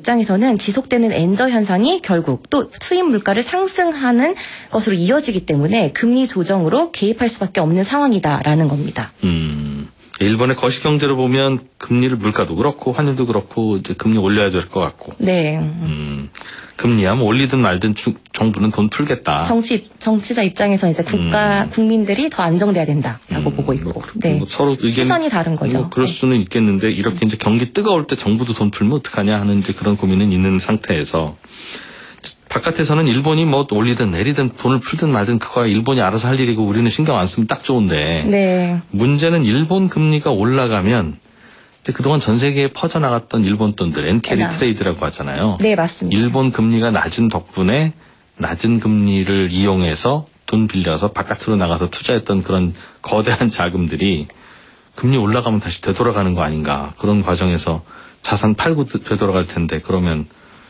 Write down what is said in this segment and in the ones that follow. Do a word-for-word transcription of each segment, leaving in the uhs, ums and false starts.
입장에서는 지속되는 엔저 현상이 결국 또 수입 물가를 상승하는 것으로 이어지기 때문에 금리 조정으로 개입할 수밖에 없는 상황이다라는 겁니다. 음, 일본의 거시경제를 보면 금리를 물가도 그렇고 환율도 그렇고 이제 금리 올려야 될 것 같고. 네. 음, 금리야 뭐 올리든 말든 주, 정부는 돈 풀겠다. 정치 정치자 입장에서 이제 국가 음. 국민들이 더 안정돼야 된다라고 음, 보고 있고. 뭐, 네. 뭐 서로 의견, 시선이 다른 거죠. 뭐 그럴 네. 수는 있겠는데 이렇게 이제 경기 뜨거울 때 정부도 돈 풀면 어떡하냐 하는 이제 그런 고민은 있는 상태에서. 바깥에서는 일본이 뭐 올리든 내리든 돈을 풀든 말든 그거야 일본이 알아서 할 일이고 우리는 신경 안 쓰면 딱 좋은데. 네. 문제는 일본 금리가 올라가면 그동안 전 세계에 퍼져나갔던 일본 돈들 엔캐리 네. 트레이드라고 하잖아요. 네, 맞습니다. 일본 금리가 낮은 덕분에 낮은 금리를 이용해서 돈 빌려서 바깥으로 나가서 투자했던 그런 거대한 자금들이 금리 올라가면 다시 되돌아가는 거 아닌가. 그런 과정에서 자산 팔고 되돌아갈 텐데 그러면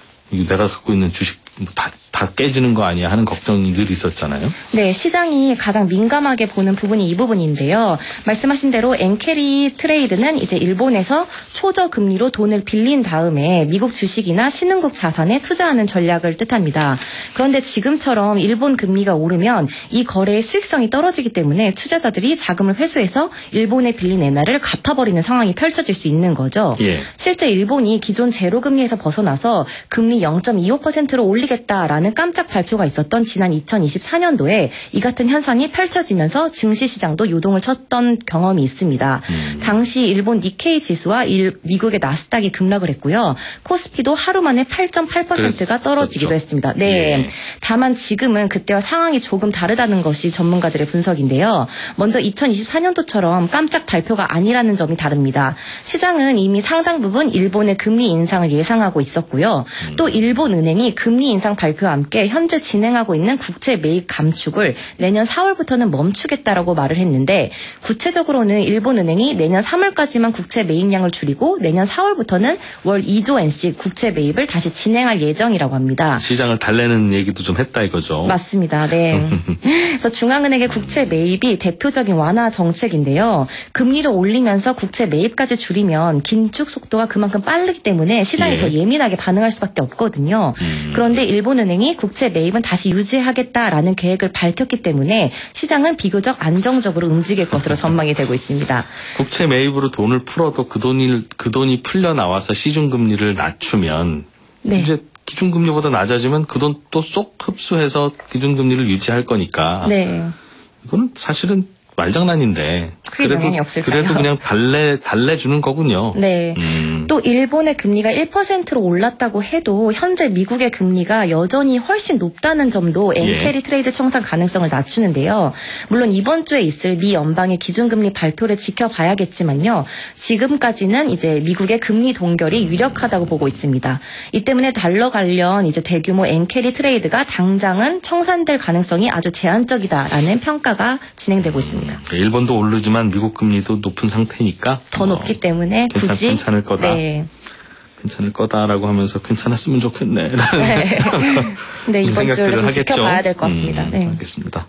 내가 갖고 있는 주식 다, 다 깨지는 거 아니야 하는 걱정이 늘 있었잖아요. 네, 시장이 가장 민감하게 보는 부분이 이 부분인데요. 말씀하신 대로 엔캐리 트레이드는 이제 일본에서 초저금리로 돈을 빌린 다음에 미국 주식이나 신흥국 자산에 투자하는 전략을 뜻합니다. 그런데 지금처럼 일본 금리가 오르면 이 거래의 수익성이 떨어지기 때문에 투자자들이 자금을 회수해서 일본에 빌린 엔화를 갚아버리는 상황이 펼쳐질 수 있는 거죠. 예. 실제 일본이 기존 제로금리에서 벗어나서 금리 영 점 이오 퍼센트로 올리겠다라는 깜짝 발표가 있었던 지난 이천이십사 년도에 이 같은 현상이 펼쳐지면서 증시시장도 요동을 쳤던 경험이 있습니다. 음. 당시 일본 니케이 지수와 일, 미국의 나스닥이 급락을 했고요. 코스피도 하루 만에 팔 점 팔 퍼센트가 떨어지기도 했습니다. 네. 예. 다만 지금은 그때와 상황이 조금 다르다는 것이 전문가들의 분석인데요. 먼저 이천이십사 년도처럼 깜짝 발표가 아니라는 점이 다릅니다. 시장은 이미 상당 부분 일본의 금리 인상을 예상하고 있었고요. 음. 또 일본 은행이 금리 인상 발표와 함께 현재 진행하고 있는 국채 매입 감축을 내년 사월부터는 멈추겠다라고 말을 했는데 구체적으로는 일본 은행이 내년 삼월까지만 국채 매입량을 줄이고 내년 사월부터는 월 이조 엔씩 국채 매입을 다시 진행할 예정이라고 합니다. 시장을 달래는 얘기도 좀 했다 이거죠. 맞습니다. 네. 그래서 중앙은행의 국채 매입이 대표적인 완화 정책인데요. 금리를 올리면서 국채 매입까지 줄이면 긴축 속도가 그만큼 빠르기 때문에 시장이 예. 더 예민하게 반응할 수밖에 없거든요. 음. 그런데 일본은행이 국채 매입은 다시 유지하겠다라는 계획을 밝혔기 때문에 시장은 비교적 안정적으로 움직일 것으로 전망이 되고 있습니다. 국채 매입으로 돈을 풀어도 그 돈이 그 돈이 풀려 나와서 시중금리를 낮추면 네. 이제 기준금리보다 낮아지면 그 돈 또 쏙 흡수해서 기준금리를 유지할 거니까. 네. 이건 사실은 말장난인데 그래도 그래도 그냥 달래 달래주는 거군요. 네. 음. 또 일본의 금리가 일 퍼센트로 올랐다고 해도 현재 미국의 금리가 여전히 훨씬 높다는 점도 엔캐리 예. 트레이드 청산 가능성을 낮추는데요. 물론 이번 주에 있을 미 연방의 기준금리 발표를 지켜봐야겠지만요. 지금까지는 이제 미국의 금리 동결이 유력하다고 보고 있습니다. 이 때문에 달러 관련 이제 대규모 엔캐리 트레이드가 당장은 청산될 가능성이 아주 제한적이다라는 평가가 진행되고 있습니다. 일본도 오르지만 미국 금리도 높은 상태니까 더 어, 높기 때문에 괜찮, 굳이 괜찮을 거다. 네. 괜찮을 거다라고 하면서 괜찮았으면 좋겠네. 라는 네. 네, 이번 주를 좀 지켜봐야 될 것 같습니다. 음, 네. 알겠습니다.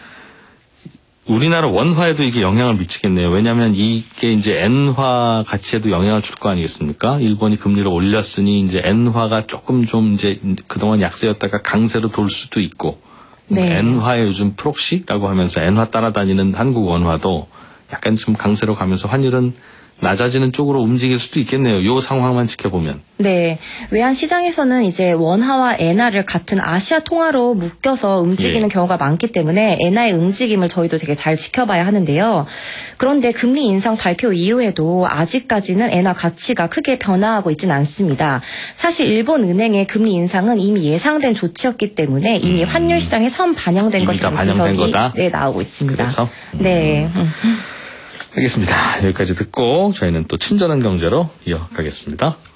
우리나라 원화에도 이게 영향을 미치겠네요. 왜냐하면 이게 이제 엔화 가치에도 영향을 줄 거 아니겠습니까? 일본이 금리를 올렸으니 이제 엔화가 조금 좀 이제 그동안 약세였다가 강세로 돌 수도 있고. 네. 엔화의 요즘 프록시라고 하면서 엔화 따라다니는 한국 원화도 약간 좀 강세로 가면서 환율은 낮아지는 쪽으로 움직일 수도 있겠네요. 요 상황만 지켜보면. 네. 외환 시장에서는 이제 원화와 엔화를 같은 아시아 통화로 묶여서 움직이는 예. 경우가 많기 때문에 엔화의 움직임을 저희도 되게 잘 지켜봐야 하는데요. 그런데 금리 인상 발표 이후에도 아직까지는 엔화 가치가 크게 변화하고 있지는 않습니다. 사실 일본 은행의 금리 인상은 이미 예상된 조치였기 때문에 이미 음. 환율 시장에 선 반영된 것이라는 분석이 네, 나오고 있습니다. 그래서? 음. 네. 알겠습니다. 여기까지 듣고 저희는 또 친절한 경제로 이어가겠습니다.